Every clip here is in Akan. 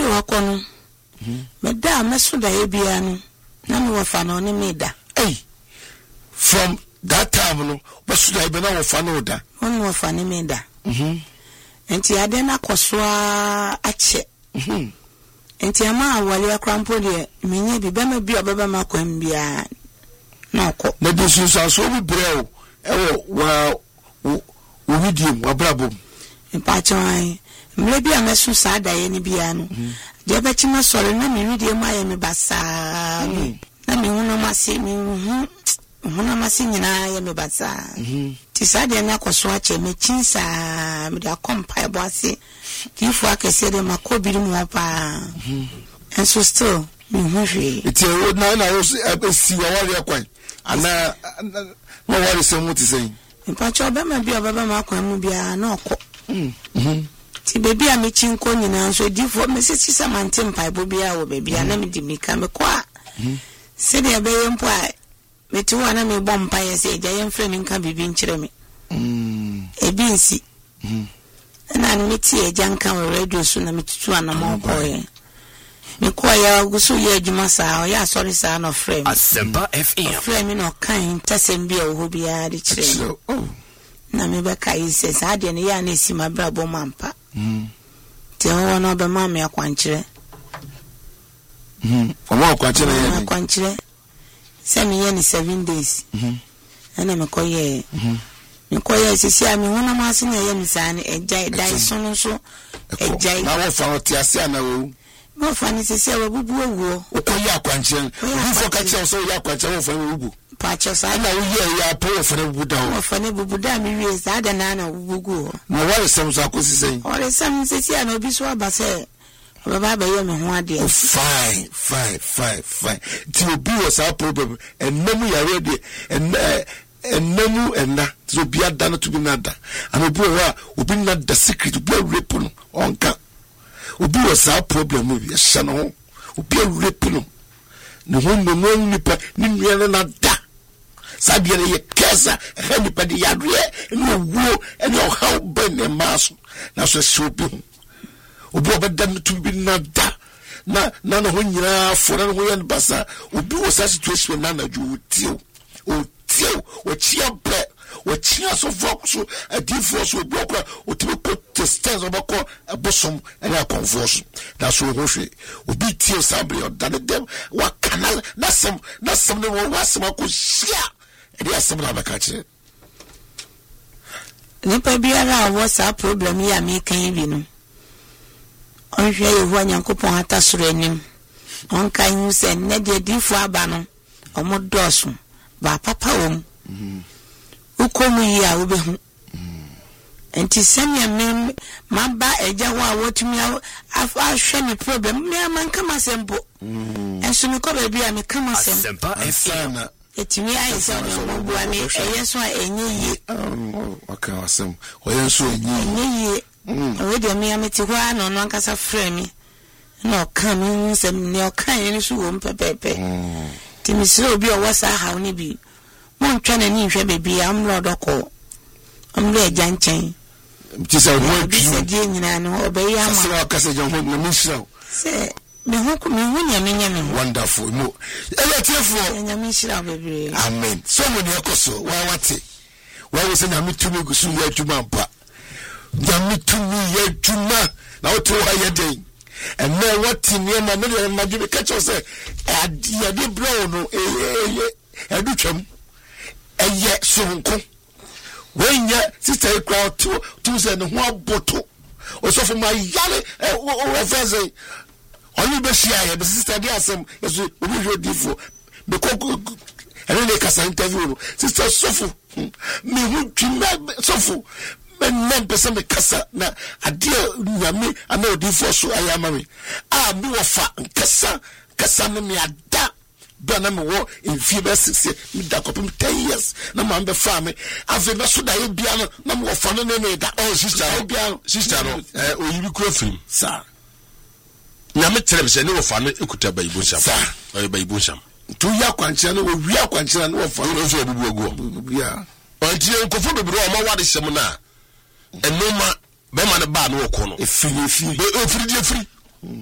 wakono meda mesuda ebia no na me wafa no ne meda from that time no mesuda ebe na wafa no da on wafa ne meda enti ade na kosoa ache enti ama awale akrampo de menye bi be ma bi obeba makwam bia na ko na bi sunsa so bi breo ewo wa uwidim wabrabom mpachai mle bia mesu sada ye ni bia no de bechi ma sore na me widie ma ye me basa na me hono mase me hono mase nyina ye me basa ti sada na koso ache me chinsa me da kompa ebo ase kifu akese de makobiri mu apa and so still me hwe iti o na si wa wari akwan ana no wari se mu ti sei mpacho be ma bia obeba ma akwan mu bia na okọ ti baby a me chinko nyina so difo me sisi samante mpaibo bia wo baby na me di mika me kwa se de be yempo a me ti wa na me bom pa ye se ja yem frɛ me nka bibi nkyerɛ me ebi nsi na me ti e janka wo radio so na me tutu anamo koye me kwa ya gusu ye adwuma saa o ya sorry saa no frɛ me Asempa FM frɛ me no kan tasem bia wo bia de kyerɛ na me be kai se saa de ne ya na esi mabra bo mampa ti ho no be ma me akwankyere omo akwankyere ye akwankyere se me ye ni 7 days ana me koye sisi a me hono ma se na ye mi saa ne ejai dai so no so ejai na wo fa oti ase ana wo mo fa ni sisi a wabubu owo okoye akwankyere bi fo ka che so ye akwankyere wo fa wo pacho sa na wo ye ya po wo fa ne bubuda wo fa ne bubuda mi wie sa da na na bubugu na wo sem so akosi sei ore sam sisi a no bi so abase baba ba ye me ho ade fine ti obi wo sa problem ennamu ya ready ennamu enna so bi adana to bi nada and obi wa obi na the secret obi rape no onka obi wo sa problem no bi hye no obi rape no ne ho no nipa ni nua na da sabia ye kesa he nipa de yadre no wo ene o how ben e maso na so shobi obi obedan to bi nada na no ho nyira fo na ho ye basa obi wo sa situation na na ju tio o chia bre o chia so vox a divorce o block o to put the stairs obako abosom and a conforce that's so ho hwe obi tio sabre o dan dem wa canal na some no was ko shia e dey asem na baka kire nipa biara was a problem ya me kan bi no on hwe yehu anyankopon ata soro anim on kan hu se ne de difo aba no omo doso ba papa wom ukomu ya obehu enti semya me maba eja ho a wotumi afa hwe ni problem me man kama sempo enso me ko ba bia me kama sempo Asempa FM etimi ayi se no mo bua me eyeso a enye yi okay awesome oyenso enye yi we de me ameti ho ano no ankasa frɛ me na oka me nsem ne oka yen so wo mpepepe timi se obi o wasa ha oni bi mo ntwa na ni hwe bebi am lord ko am le janchen ti se wo bi se die nyina no obeyi ama se wa kase jan ho na mi shira se me hu nya me wonderful mo ele tiefo nya me shira bebi amen so mo ne ekoso wa wate wa wo se na mi tumi gusu ya adwuma mpa ya mi tumi ya adwuma na wo to ha ye den and now what in your man na give catch us ya de blow no edu twam eye sonko when ya sister crowd to say no ho aboto o so for my yale o feze only be share ya sister dey asem yeso obi jo difo be ko and they can interview sister sofu me hu twima sofu men person me kasa na ade nyame ana odi fo so ayama me a me wo fa kasa no me ada do na me wo in fever 6 me da kopim 10 years na ma be fa me ave me so da ye bia no na me wo fa no me da oh sister no oyibi kuro film sa nyame tere se ne wo fa no ekuta bayibo sham o bayibo sham tu ya kwanche no wo wi akwanche no wo fa no so obubu ogu ya onti enkofo bebre o ma wade sem na enoma be ma ne ba no wo ko no efiri be ofiri die free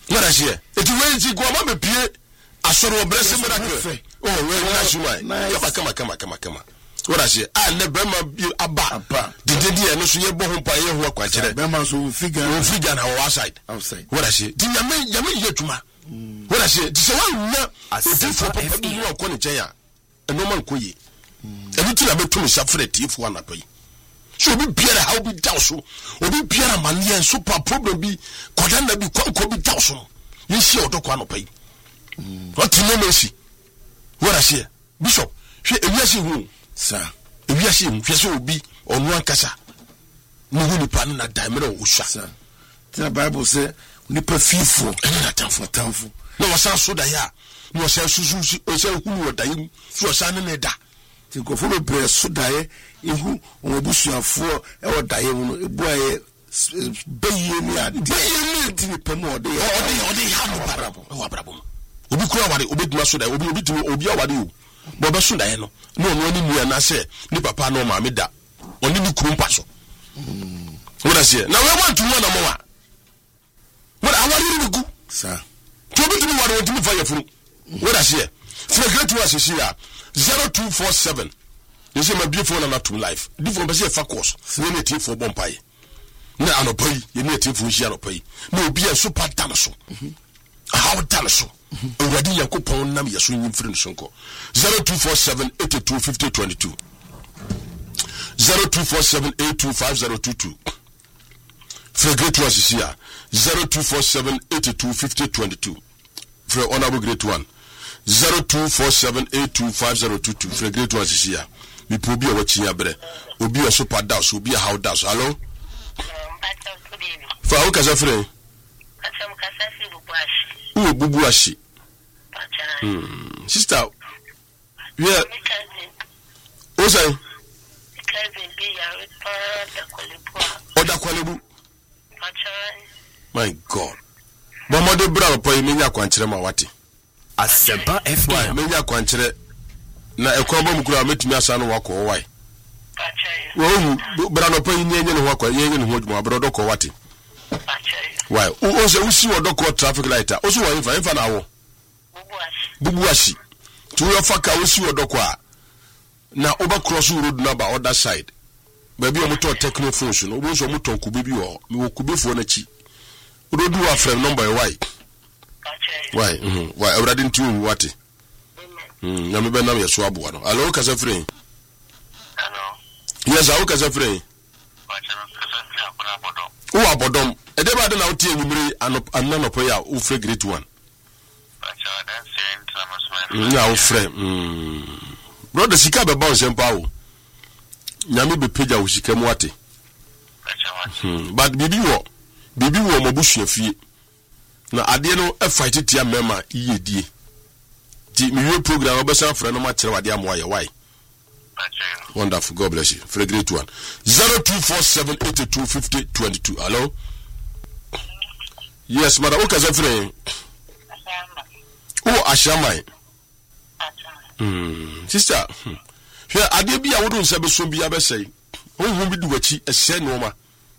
What I say? It will go on my peer. I saw a blessing miracle. Oh, well, come. What I say? I never be a bar. The idea no so ye bo ho pa ye ho akwakyere. Bema so figure na outside. What I say? Di yame yetuma. What I say? Di se wan na ofifo papa bi ho akọ ne chen ya. Eno man koyi. Everything I betu me safre tifo anapai. So obi biara how be down so. Obi biara man ye super problem bi koda na bi kwanko bi down so. Ye shi odokwa anapai. What you know mercy? What I say? Bishop, she ewiase hu. Sir, ewiase hu, hwese obi onu ankasa. No hu nipa na daimere o hwa. Sir. The Bible say nipa fifo ena tamfo. No wasan so da ya. No wasan susu o se hu no da yim. So wasan ne da. Ti ko fo be so da ye ehu o busuafo e o da ye no ebu aye beye ni ade. Beye ni ti nipa mo ode ha no barabo. O barabo. Obi kura wade obi duma so da obi tumi obi awade o bo be so da ye no no ni nua na se ni papa no ma me da oni ni kuru mpa so what I say na we want to one amwa what awade ni gu sir to obi tumi wade otumi fa ye furu what I say for great to us here 0247 you say my beautiful na to life different be say fa course we need to for bompai na anopai ye need to for shi anopai na obi e super dam so how dam so already yakopon nam yeso nyimfiri nshonko 0247825022 0247825022 for great one is here 0247825022 for honorable great one 0247825022 for great one is here we probi o wachinya bre obi o super dash obi how dash hello fa o kasa free bubu ashi sister yeah o say oda kwalebu my god bomode bra pa imenya kwankyere ma wate Asempa FM menya kwankyere na ekwa mukura metumi asa no wakọ wai wo bra no pa yenye ne ho akwa yenye ne ho dwuma bra dokọ wate why o se usi odokọ traffic light o so wa infa na wo bubuashi to your faka usi odokọ a na oba cross road number other side baby o moto techno phone no obo so moto kube bi wo me kube fo na chi road wa frame number why why already ntu wate na me be na ye so abo no allo kasa free hello yes awo kasa free o abodom e de ba de na o tie nwumire ananopo ya o free great one ya o free brother sika be bounce empa o nyame be page a sika mu ate but bibi wo mabusua fie na ade no e fight tia mema iyedie ti mi program obesa frɛ no ma kyerɛ wade amoa ye why wonderful god bless you for a great one 0247825022 hello yes madam o kaza frɛ o ashamai sister hwe ade bia wodo nsa be so bia be sei o hu bi duwachi ehye no ma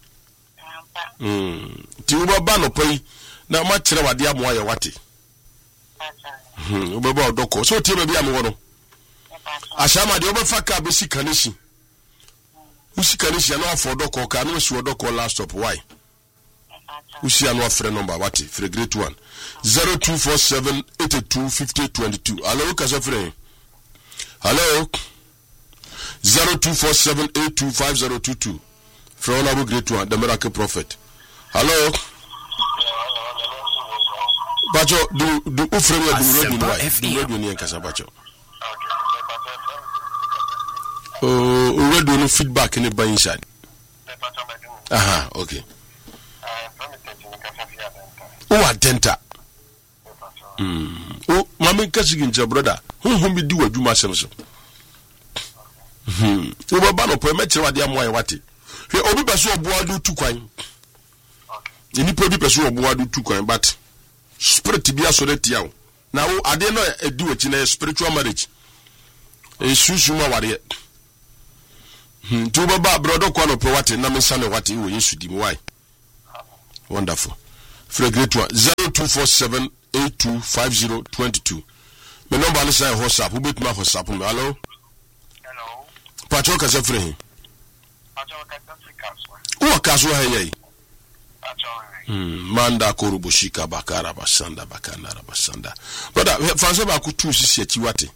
ti wo ba no pai na ma kyerɛ wade amoa ye wate o baba odoko so tie bia me wono ashama de obefa ka be sikanishi usikanishi na afọ odoko ka no si odoko last stop why usi anu afre number wate for a great one 0247825022 hello kasa free hello 0247825022 for honorable great one the miracle prophet hello bacho do ufreme do radio ni kasa bacho radio no feedback ni ba inside aha okay o adenta o mama kasi ginja brother hu bi di wadwuma semso o baba no po me kire wade amoa wate hwe obi beso oboado tukwan ni po bi beso oboado tukwan but spirit bi asore tiawo na wo ade no edi wachi na spiritual marriage susu ma wade tu baba brother kwa no po wate na me sane wate wo yesu di why wonderful for a great one 0247825022 my number is WhatsApp who bet my WhatsApp me hello Pacho ka se free him Pacho ka Africa o kaso ha yei manda korubushika bakara basanda bakana basanda brother fanso ba ku tu sisi ati wate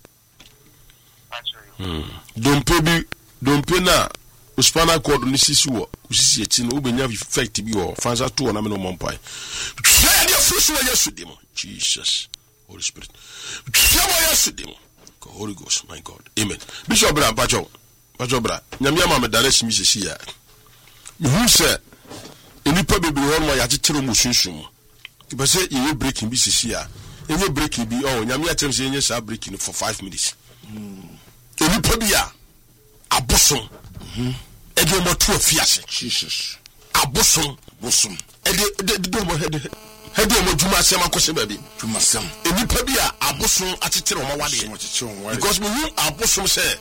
dompe na uspana code ni sisi wo sisi ati no ubenya effect bi wo fansa to na me no mompai try the first way yesterday Jesus Holy Spirit try yesterday Holy Ghost my God amen Bishop Bra Pacho Bra nyame ama me direct mi sisi ya you say enipa bebre won mo ya chichiro mu sunsun be say you breaking bi sisi a enye breaking bi nyame atem say enye sa breaking for 5 minutes enipa bi a abosom ede mo to afiase Jesus abosom ede do mo hede mo juma sem akose ba bi juma sem enipa bi a abosom achichiro mo wade because me hu abosom say